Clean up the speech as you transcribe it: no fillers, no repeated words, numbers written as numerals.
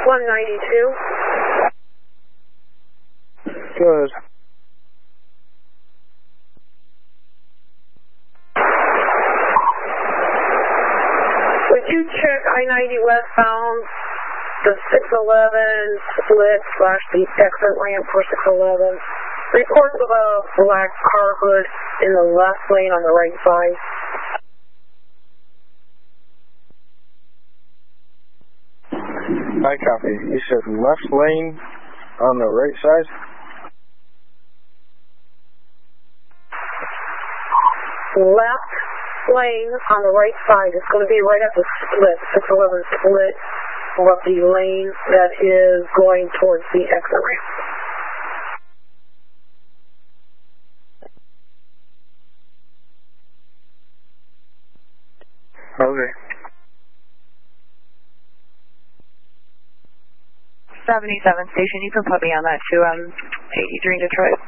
192. Good. Would you check I-90 westbound, the 611 split / the exit ramp for 611? Report with a black car hood in the left lane on the right side. I copy. You said left lane on the right side? Left lane on the right side. It's going to be right at the split, 611 split, of the lane that is going towards the exit ramp. Okay. 77 station, you can put me on that to 83 Detroit.